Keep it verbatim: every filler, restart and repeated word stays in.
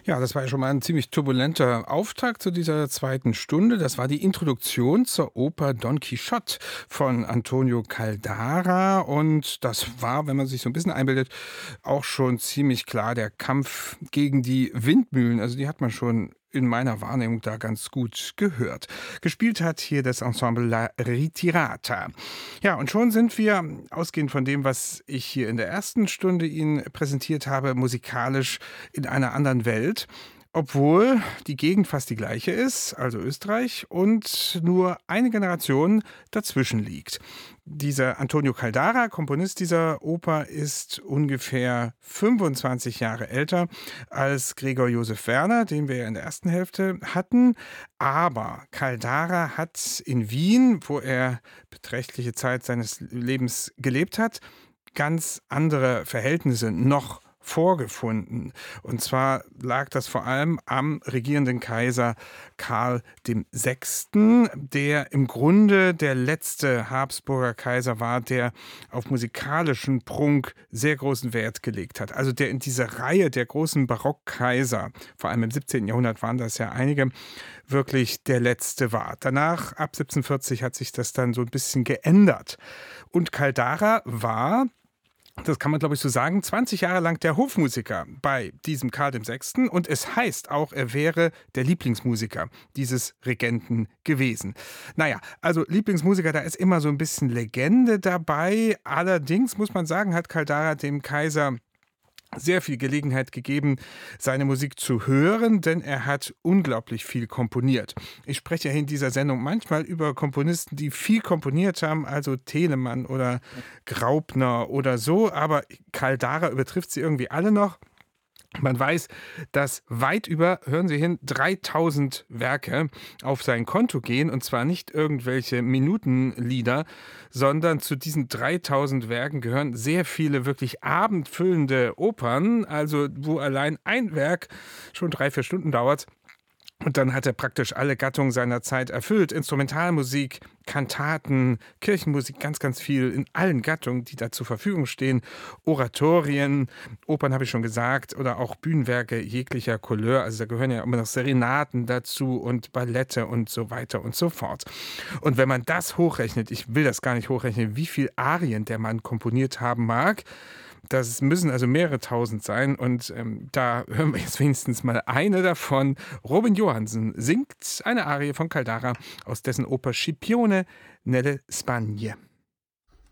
Ja, das war ja schon mal ein ziemlich turbulenter Auftakt zu dieser zweiten Stunde. Das war die Introduktion zur Oper Don Quixote von Antonio Caldara. Und das war, wenn man sich so ein bisschen einbildet, auch schon ziemlich klar der Kampf gegen die Windmühlen. Also die hat man schon in meiner Wahrnehmung da ganz gut gehört. Gespielt hat hier das Ensemble La Ritirata. Ja, und schon sind wir, ausgehend von dem, was ich hier in der ersten Stunde Ihnen präsentiert habe, musikalisch in einer anderen Welt. Obwohl die Gegend fast die gleiche ist, also Österreich, und nur eine Generation dazwischen liegt. Dieser Antonio Caldara, Komponist dieser Oper, ist ungefähr fünfundzwanzig Jahre älter als Gregor Josef Werner, den wir ja in der ersten Hälfte hatten. Aber Caldara hat in Wien, wo er beträchtliche Zeit seines Lebens gelebt hat, ganz andere Verhältnisse noch vorgefunden. Und zwar lag das vor allem am regierenden Kaiser Karl der Sechste., der im Grunde der letzte Habsburger Kaiser war, der auf musikalischen Prunk sehr großen Wert gelegt hat. Also der in dieser Reihe der großen Barockkaiser, vor allem im siebzehnten. Jahrhundert waren das ja einige, wirklich der letzte war. Danach, ab siebzehnhundertvierzig, hat sich das dann so ein bisschen geändert. Und Caldara war, das kann man glaube ich so sagen, zwanzig Jahre lang der Hofmusiker bei diesem Karl der Sechste. Und es heißt auch, er wäre der Lieblingsmusiker dieses Regenten gewesen. Naja, also Lieblingsmusiker, da ist immer so ein bisschen Legende dabei. Allerdings muss man sagen, hat Caldara dem Kaiser sehr viel Gelegenheit gegeben, seine Musik zu hören, denn er hat unglaublich viel komponiert. Ich spreche in dieser Sendung manchmal über Komponisten, die viel komponiert haben, also Telemann oder Graupner oder so, aber Caldara übertrifft sie irgendwie alle noch. Man weiß, dass weit über, hören Sie hin, dreitausend Werke auf sein Konto gehen, und zwar nicht irgendwelche Minutenlieder, sondern zu diesen dreitausend Werken gehören sehr viele wirklich abendfüllende Opern, also wo allein ein Werk schon drei, vier Stunden dauert. Und dann hat er praktisch alle Gattungen seiner Zeit erfüllt. Instrumentalmusik, Kantaten, Kirchenmusik, ganz, ganz viel in allen Gattungen, die da zur Verfügung stehen. Oratorien, Opern habe ich schon gesagt, oder auch Bühnenwerke jeglicher Couleur. Also da gehören ja immer noch Serenaden dazu und Ballette und so weiter und so fort. Und wenn man das hochrechnet, ich will das gar nicht hochrechnen, wie viel Arien der Mann komponiert haben mag, das müssen also mehrere tausend sein, und ähm, da hören wir jetzt wenigstens mal eine davon. Robin Johansen singt eine Arie von Caldara aus dessen Oper Scipione nelle Spagne.